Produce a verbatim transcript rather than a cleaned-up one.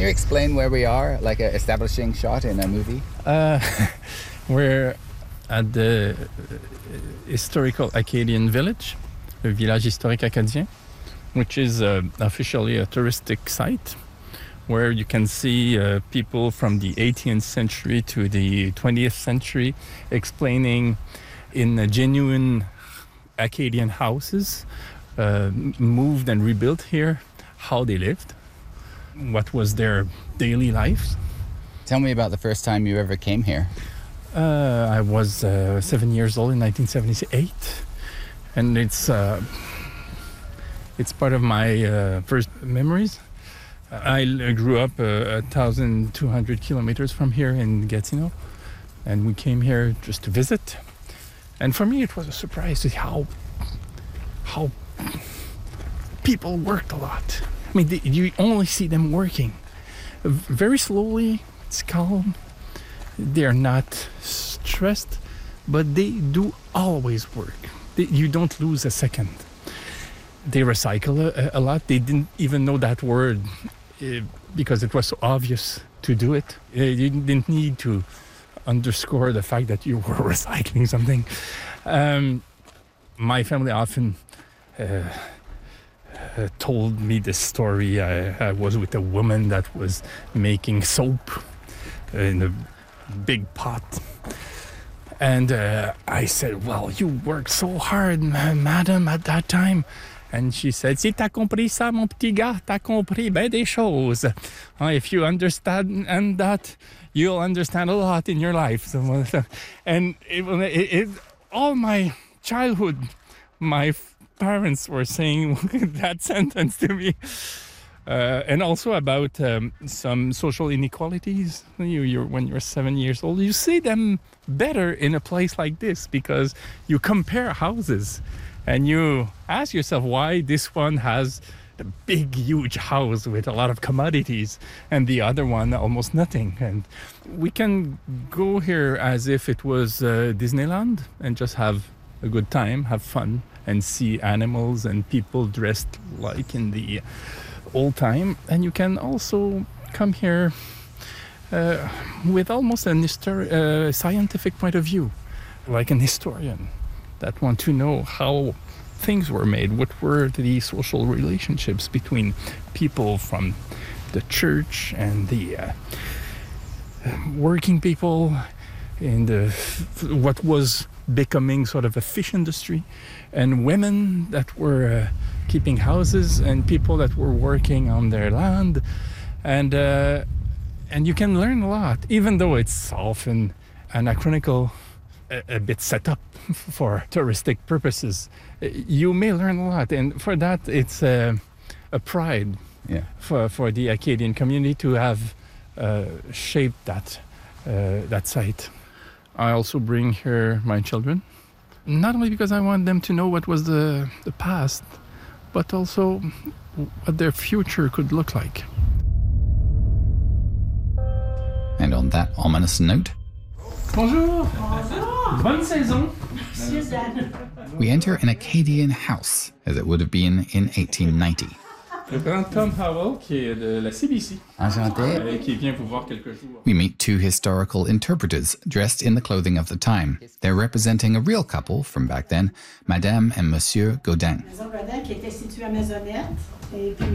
you explain where we are, like an establishing shot in a movie? Uh, we're at the historical Acadian village, le village historique acadien, which is uh, officially a touristic site where you can see uh, people from the eighteenth century to the twentieth century explaining in uh, genuine Acadian houses, uh, moved and rebuilt here, how they lived, what was their daily lives. Tell me about the first time you ever came here. Uh, I was uh, seven years old in nineteen seventy-eight, and it's uh, it's part of my uh, first memories. I grew up uh, one thousand two hundred kilometers from here in Gatineau, and we came here just to visit. And for me, it was a surprise to see how how people worked a lot. I mean, they, you only see them working very slowly. It's calm. They're not stressed, but they do always work. They, you don't lose a second. They recycle a, a lot. They didn't even know that word uh, because it was so obvious to do it. Uh, you didn't need to underscore the fact that you were recycling something. Um, my family often uh, uh, told me this story. I, I was with a woman that was making soap in a big pot. And uh, I said, well, you worked so hard, ma- madam, at that time. And she said, si t'as compris ça, mon petit gars, t'as compris ben des choses. Uh, if you understand and that, you'll understand a lot in your life. So, and it, it, it, all my childhood, my f- parents were saying that sentence to me. Uh, and also about um, some social inequalities. You, you're, when you're seven years old, you see them better in a place like this because you compare houses and you ask yourself why this one has a big, huge house with a lot of commodities and the other one almost nothing. And we can go here as if it was uh, Disneyland and just have a good time, have fun, and see animals and people dressed like in the old time. And you can also come here uh, with almost a histori- uh, scientific point of view, like an historian that want to know how things were made, what were the social relationships between people from the church and the uh, working people in the what was becoming sort of a fish industry, and women that were uh, keeping houses and people that were working on their land, and uh, and you can learn a lot, even though it's often anachronical, a, a bit set up for touristic purposes. You may learn a lot, and for that it's a, a pride Yeah. for for the Acadian community to have uh, shaped that uh, that site. I also bring here my children, not only because I want them to know what was the, the past, but also what their future could look like. And on that ominous note, Bonjour. Bonjour. Bonne saison. we enter an Acadian house, as it would have been in eighteen ninety. Le grand Tom Howell, qui est de la C B C, Enchanté. et qui vient vous voir quelques jours. We meet two historical interpreters dressed in the clothing of the time. They're representing a real couple from back then, Madame and Monsieur Gaudin. Maison Gaudin qui était située à Maisonnette. Et puis